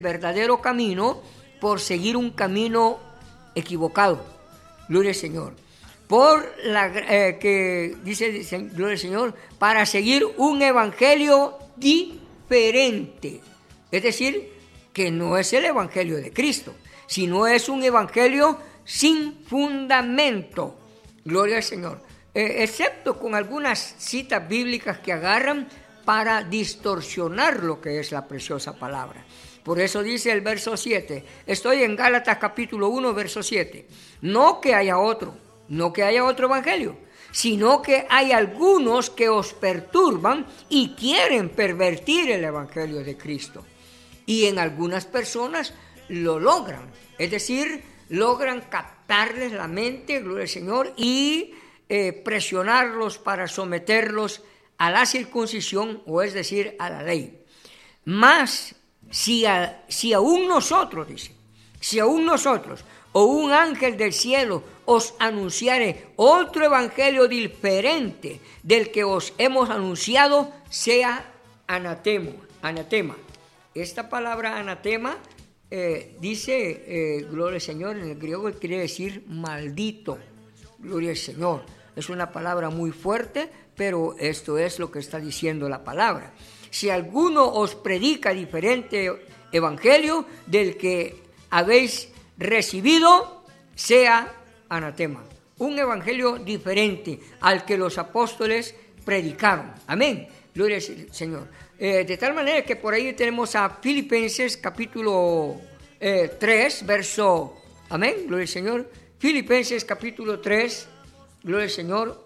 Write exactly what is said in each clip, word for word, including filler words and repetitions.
verdadero camino por seguir un camino equivocado. Gloria al Señor. Por la eh, que dice, dice, gloria al Señor, para seguir un evangelio diferente. Es decir, que no es el evangelio de Cristo, sino es un evangelio sin fundamento. Gloria al Señor. Eh, excepto con algunas citas bíblicas que agarran para distorsionar lo que es la preciosa palabra. Por eso dice el verso siete, estoy en Gálatas capítulo uno, verso siete, no que haya otro, no que haya otro evangelio, sino que hay algunos que os perturban y quieren pervertir el evangelio de Cristo. Y en algunas personas lo logran, es decir, logran captarles la mente, gloria al Señor, y eh, presionarlos para someterlos a la circuncisión, o es decir, a la ley. Mas, si, a, si aún nosotros, dice, si aún nosotros, o un ángel del cielo os anunciare otro evangelio diferente del que os hemos anunciado, sea anatema. anatema. Esta palabra anatema eh, dice, eh, gloria al Señor, en el griego quiere decir maldito, gloria al Señor. Es una palabra muy fuerte, pero esto es lo que está diciendo la palabra. Si alguno os predica diferente evangelio del que habéis recibido, sea anatema. Un evangelio diferente al que los apóstoles predicaron. Amén. Gloria al Señor. Eh, de tal manera que por ahí tenemos a Filipenses capítulo eh, tres, verso, amén, gloria al Señor. Filipenses capítulo tres, gloria al Señor,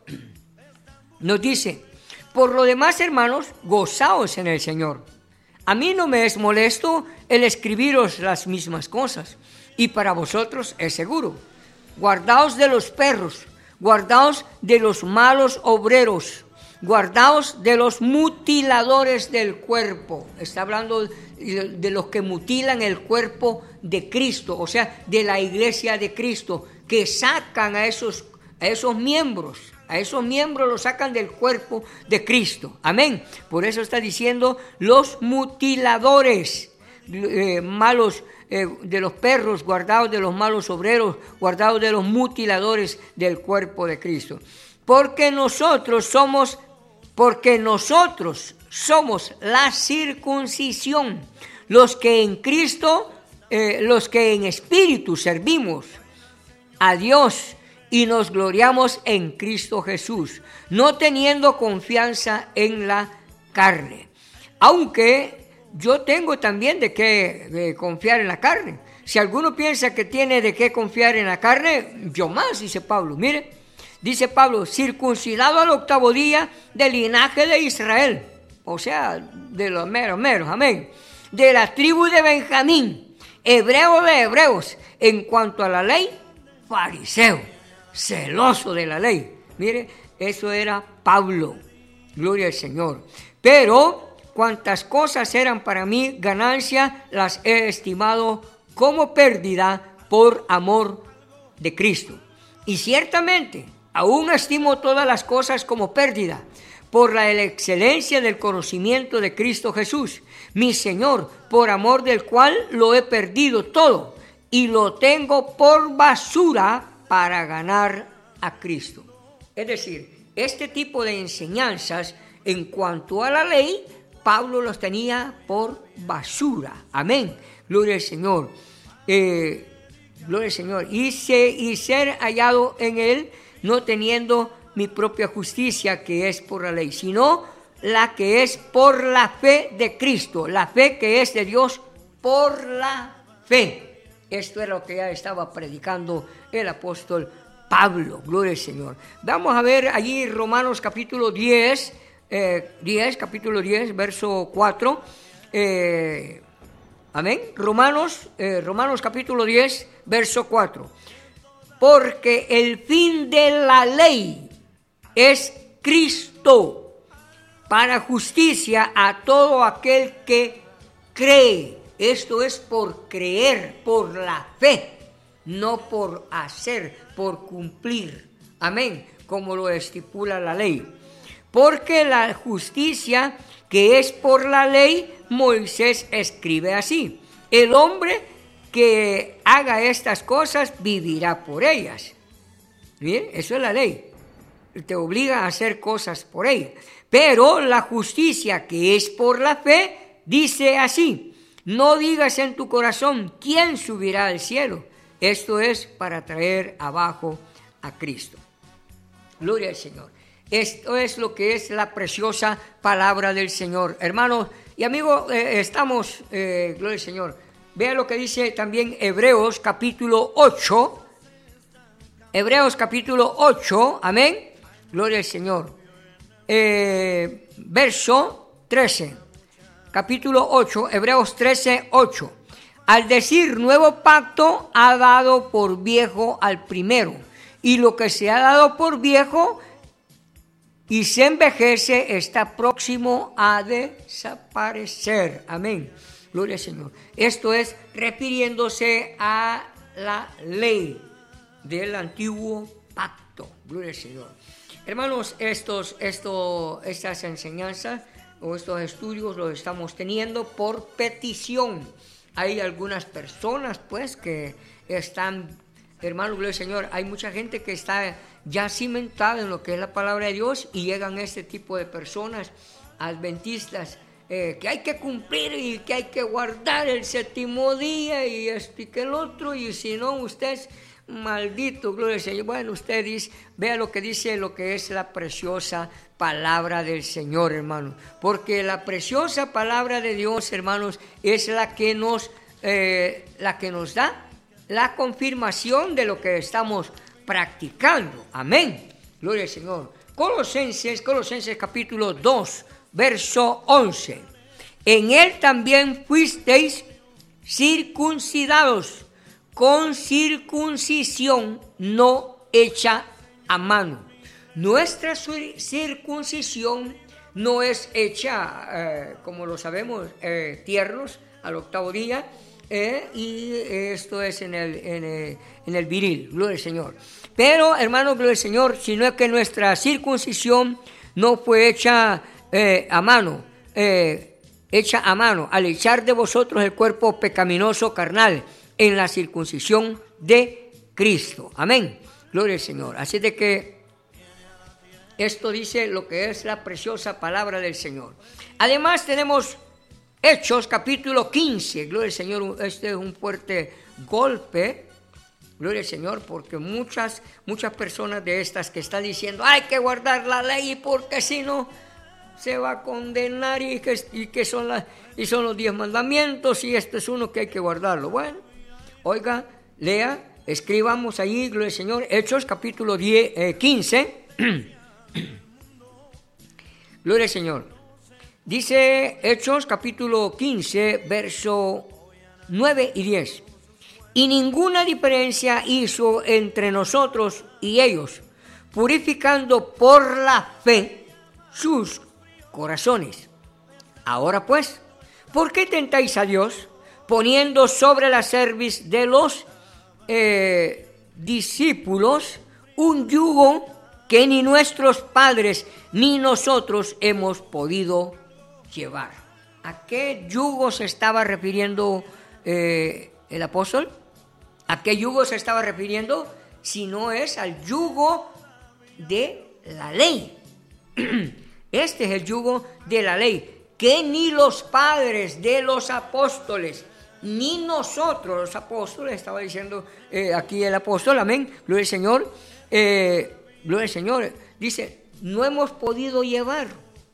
nos dice, por lo demás, hermanos, gozaos en el Señor. A mí no me es molesto el escribiros las mismas cosas, y para vosotros es seguro. Guardaos de los perros, guardaos de los malos obreros, guardaos de los mutiladores del cuerpo. Está hablando de los que mutilan el cuerpo de Cristo, o sea, de la iglesia de Cristo, que sacan a esos, a esos miembros, a esos miembros los sacan del cuerpo de Cristo. Amén. Por eso está diciendo los mutiladores, eh, malos eh, de los perros, guardados de los malos obreros, guardados de los mutiladores del cuerpo de Cristo. Porque nosotros somos, porque nosotros somos la circuncisión, los que en Cristo, eh, los que en espíritu servimos a Dios y nos gloriamos en Cristo Jesús, no teniendo confianza en la carne. Aunque yo tengo también de qué de confiar en la carne. Si alguno piensa que tiene de qué confiar en la carne, yo más, dice Pablo. Mire, dice Pablo, circuncidado al octavo día del linaje de Israel, o sea, de los meros meros, amén, de la tribu de Benjamín, hebreo de hebreos, en cuanto a la ley, fariseo, celoso de la ley. Mire, eso era Pablo, gloria al Señor. Pero cuantas cosas eran para mí ganancia, las he estimado como pérdida por amor de Cristo. Y ciertamente, aún estimo todas las cosas como pérdida, por la excelencia del conocimiento de Cristo Jesús, mi Señor, por amor del cual lo he perdido todo, y lo tengo por basura para ganar a Cristo. Es decir, este tipo de enseñanzas en cuanto a la ley, Pablo los tenía por basura. Amén. Gloria al Señor. Eh, gloria al Señor. Y, se, y ser hallado en él, no teniendo mi propia justicia que es por la ley, sino la que es por la fe de Cristo, la fe que es de Dios por la fe. Esto era lo que ya estaba predicando el apóstol Pablo, gloria al Señor. Vamos a ver allí Romanos capítulo diez, eh, diez, capítulo diez, verso cuatro. Eh, amén. Romanos, eh, Romanos capítulo diez, verso cuatro. Porque el fin de la ley es Cristo, para justicia a todo aquel que cree. Esto es por creer, por la fe, no por hacer, por cumplir. Amén, como lo estipula la ley. Porque la justicia que es por la ley, Moisés escribe así: el hombre que haga estas cosas vivirá por ellas. Bien, eso es la ley. Te obliga a hacer cosas por ella. Pero la justicia que es por la fe dice así: no digas en tu corazón quién subirá al cielo. Esto es para traer abajo a Cristo. Gloria al Señor. Esto es lo que es la preciosa palabra del Señor. Hermanos y amigos, eh, estamos, eh, gloria al Señor. Vea lo que dice también Hebreos capítulo ocho. Hebreos capítulo ocho, amén. Gloria al Señor. Eh, verso trece. Capítulo ocho, Hebreos trece, ocho. Al decir nuevo pacto, ha dado por viejo al primero. Y lo que se ha dado por viejo y se envejece está próximo a desaparecer. Amén. Gloria al Señor. Esto es refiriéndose a la ley del antiguo pacto. Gloria al Señor. Hermanos, estos, esto, estas enseñanzas o estos estudios los estamos teniendo por petición. Hay algunas personas pues que están, hermanos, gloria al Señor, hay mucha gente que está ya cimentada en lo que es la palabra de Dios y llegan este tipo de personas adventistas eh, que hay que cumplir y que hay que guardar el séptimo día y esto y que el otro, y si no usted es maldito, gloria al Señor. Bueno, usted dice, vea lo que dice lo que es la preciosa palabra del Señor, hermano, porque la preciosa palabra de Dios, hermanos, es la que nos eh, la que nos da la confirmación de lo que estamos practicando. Amén. Gloria al Señor. Colosenses, Colosenses capítulo dos, verso once. En él también fuisteis circuncidados con circuncisión no hecha a mano. Nuestra circuncisión no es hecha, eh, como lo sabemos, eh, tiernos al octavo día, eh, y esto es en el, en, el, en el viril, gloria al Señor. Pero, hermanos, gloria al Señor, sino es que nuestra circuncisión no fue hecha eh, a mano, eh, hecha a mano, al echar de vosotros el cuerpo pecaminoso carnal, en la circuncisión de Cristo. Amén. Gloria al Señor. Así de que esto dice lo que es la preciosa palabra del Señor. Además tenemos Hechos capítulo quince. Gloria al Señor. Este es un fuerte golpe. Gloria al Señor, porque muchas, muchas personas de estas que están diciendo hay que guardar la ley porque si no se va a condenar y que, y que son, las, y son los diez mandamientos y este es uno que hay que guardarlo. Bueno. Oiga, lea, escribamos ahí, gloria al Señor, Hechos capítulo diez, eh, quince. Gloria al Señor. Dice Hechos capítulo quince, verso nueve y diez. Y ninguna diferencia hizo entre nosotros y ellos, purificando por la fe sus corazones. Ahora pues, ¿por qué tentáis a Dios? Poniendo sobre la cerviz de los eh, discípulos un yugo que ni nuestros padres ni nosotros hemos podido llevar. ¿A qué yugo se estaba refiriendo eh, el apóstol? ¿A qué yugo se estaba refiriendo? Si no es al yugo de la ley. Este es el yugo de la ley, que ni los padres de los apóstoles ni nosotros los apóstoles, estaba diciendo eh, aquí el apóstol, amén, gloria al Señor, eh, gloria al Señor, dice, no hemos podido llevar.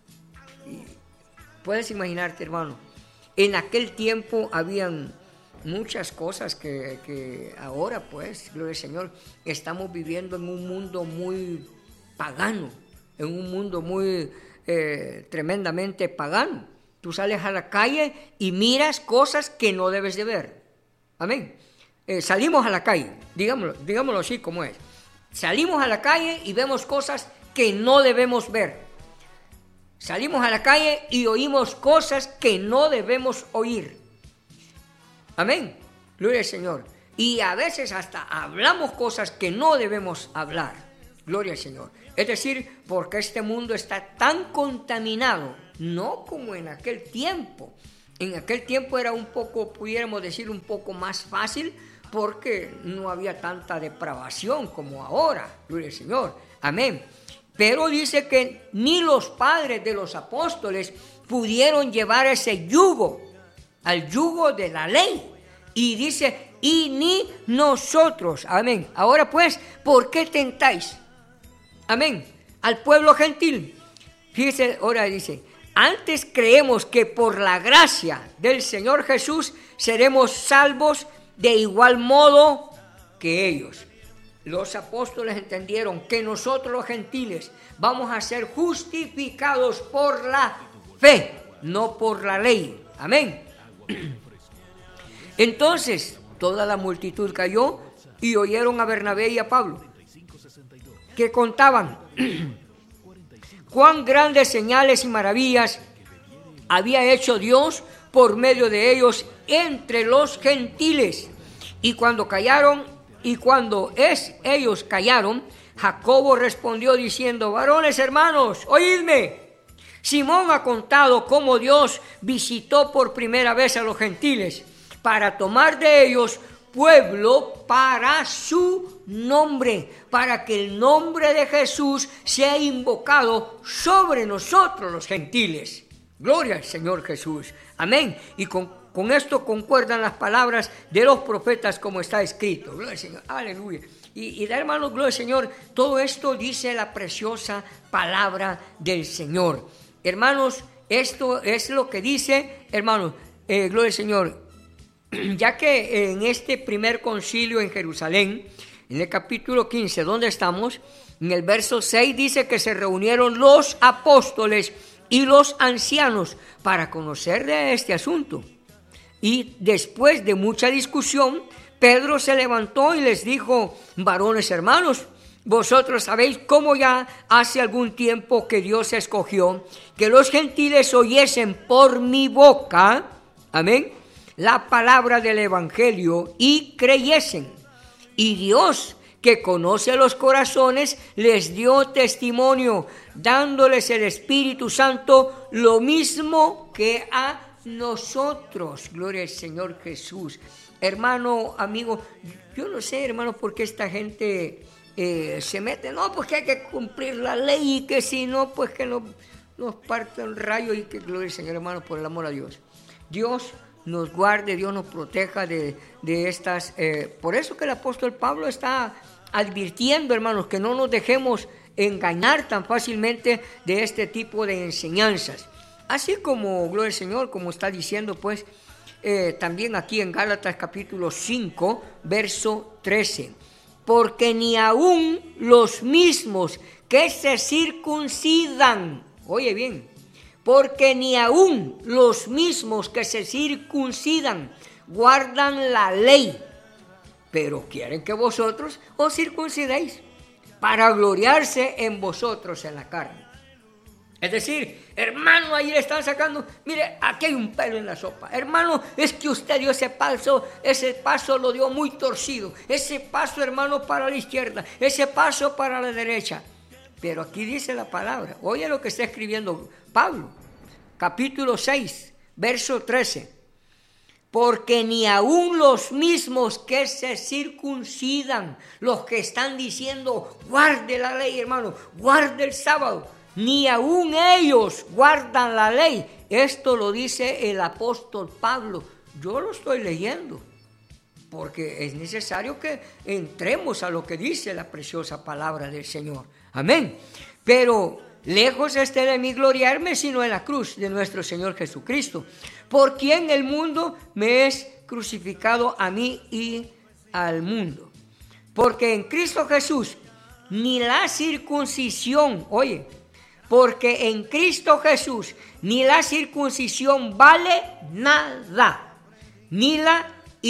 Puedes imaginarte, hermano, en aquel tiempo habían muchas cosas que, que ahora, pues, gloria al Señor, estamos viviendo en un mundo muy pagano, en un mundo muy eh, tremendamente pagano. Tú sales a la calle y miras cosas que no debes de ver. Amén. Eh, salimos a la calle, digámoslo, digámoslo así como es. Salimos a la calle y vemos cosas que no debemos ver. Salimos a la calle y oímos cosas que no debemos oír. Amén. Gloria al Señor. Y a veces hasta hablamos cosas que no debemos hablar. Gloria al Señor. Es decir, porque este mundo está tan contaminado, no como en aquel tiempo. En aquel tiempo era un poco, pudiéramos decir, un poco más fácil, porque no había tanta depravación como ahora, gloria al Señor, amén. Pero dice que ni los padres de los apóstoles pudieron llevar ese yugo, al yugo de la ley. Y dice, y ni nosotros, amén. Ahora pues, ¿por qué tentáis? Amén, al pueblo gentil. Fíjese, ahora dice, antes creemos que por la gracia del Señor Jesús seremos salvos de igual modo que ellos. Los apóstoles entendieron que nosotros los gentiles vamos a ser justificados por la fe, no por la ley. Amén. Entonces, toda la multitud cayó y oyeron a Bernabé y a Pablo, que contaban cuán grandes señales y maravillas había hecho Dios por medio de ellos entre los gentiles. Y cuando callaron, y cuando es, ellos callaron, Jacobo respondió diciendo, varones hermanos, oídme. Simón ha contado cómo Dios visitó por primera vez a los gentiles para tomar de ellos pueblo para su nombre, para que el nombre de Jesús sea invocado sobre nosotros los gentiles. Gloria al Señor Jesús. Amén. Y con, con esto concuerdan las palabras de los profetas como está escrito. Gloria al Señor. Aleluya. Y, y de hermanos, gloria al Señor, todo esto dice la preciosa palabra del Señor. Hermanos, esto es lo que dice, hermanos, eh, gloria al Señor, ya que en este primer concilio en Jerusalén, en el capítulo quince, donde estamos, en el verso seis dice que se reunieron los apóstoles y los ancianos para conocer de este asunto. Y después de mucha discusión, Pedro se levantó y les dijo, varones hermanos, vosotros sabéis cómo ya hace algún tiempo que Dios escogió que los gentiles oyesen por mi boca, amén, la palabra del evangelio y creyesen. Y Dios, que conoce los corazones, les dio testimonio, dándoles el Espíritu Santo, lo mismo que a nosotros. Gloria al Señor Jesús. Hermano, amigo, yo no sé, hermano, por qué esta gente eh, se mete. No, pues que hay que cumplir la ley y que si no, pues que nos, nos parte el rayo y que gloria al Señor, hermano, por el amor a Dios. Dios nos guarde, Dios nos proteja de, de estas. Eh, por eso que el apóstol Pablo está advirtiendo, hermanos, que no nos dejemos engañar tan fácilmente de este tipo de enseñanzas. Así como, gloria al Señor, como está diciendo, pues, eh, también aquí en Gálatas capítulo cinco, verso trece. Porque ni aun los mismos que se circuncidan, oye bien, porque ni aun los mismos que se circuncidan guardan la ley, pero quieren que vosotros os circuncidéis para gloriarse en vosotros en la carne. Es decir, hermano, ahí le están sacando, mire, aquí hay un pelo en la sopa. Hermano, es que usted dio ese paso, ese paso lo dio muy torcido. Ese paso, hermano, para la izquierda, ese paso para la derecha. Pero aquí dice la palabra, oye lo que está escribiendo Pablo, capítulo seis, verso trece. Porque ni aun los mismos que se circuncidan, los que están diciendo, guarde la ley, hermano, guarde el sábado, ni aun ellos guardan la ley. Esto lo dice el apóstol Pablo. Yo lo estoy leyendo, porque es necesario que entremos a lo que dice la preciosa palabra del Señor. Amén. Pero lejos esté de mí gloriarme, sino en la cruz de nuestro Señor Jesucristo, por quien el mundo me es crucificado a mí y al mundo. Porque en Cristo Jesús ni la circuncisión, oye, porque en Cristo Jesús ni la circuncisión vale nada, ni la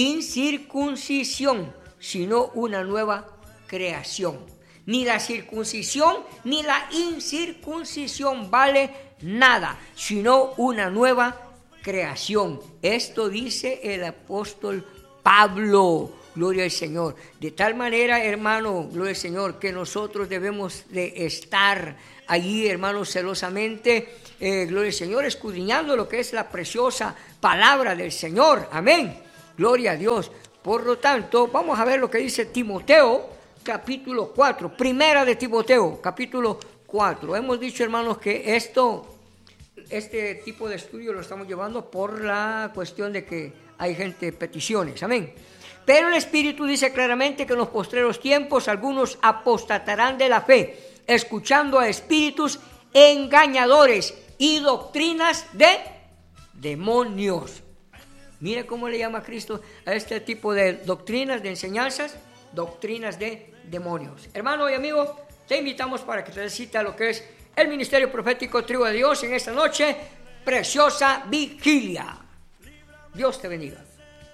incircuncisión, sino una nueva creación. Ni la circuncisión ni la incircuncisión vale nada, sino una nueva creación. Esto dice el apóstol Pablo. Gloria al Señor. De tal manera, hermano, gloria al Señor, que nosotros debemos de estar allí, hermanos, celosamente, eh, gloria al Señor, escudriñando lo que es la preciosa palabra del Señor. Amén. Gloria a Dios. Por lo tanto, vamos a ver lo que dice Timoteo, capítulo cuatro. Primera de Timoteo, capítulo cuatro. Hemos dicho, hermanos, que esto, este tipo de estudio lo estamos llevando por la cuestión de que hay gente, peticiones. Amén. Pero el Espíritu dice claramente que en los postreros tiempos algunos apostatarán de la fe, escuchando a espíritus engañadores y doctrinas de demonios. Mira cómo le llama Cristo a este tipo de doctrinas, de enseñanzas, doctrinas de demonios. Hermano y amigo, te invitamos para que te des cita a lo que es el Ministerio Profético Tribu de Dios en esta noche, preciosa vigilia. Dios te bendiga.